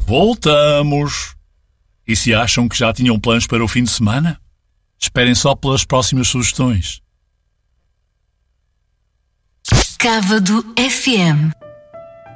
Voltamos! E se acham que já tinham planos para o fim de semana? Esperem só pelas próximas sugestões. Cávado FM.